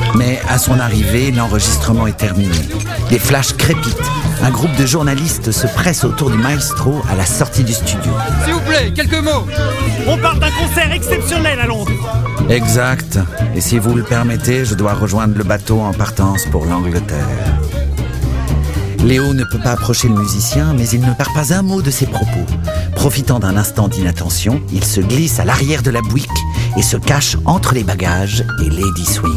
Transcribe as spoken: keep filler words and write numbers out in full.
Mais à son arrivée, l'enregistrement est terminé. Des flashs crépitent. Un groupe de journalistes se presse autour du maestro à la sortie du studio. S'il vous plaît, quelques mots. On parle d'un concert exceptionnel à Londres. Exact. Et si vous le permettez, je dois rejoindre le bateau en partance pour l'Angleterre. Léo ne peut pas approcher le musicien, mais il ne perd pas un mot de ses propos. Profitant d'un instant d'inattention, il se glisse à l'arrière de la bouique et se cache entre les bagages et Lady Swing.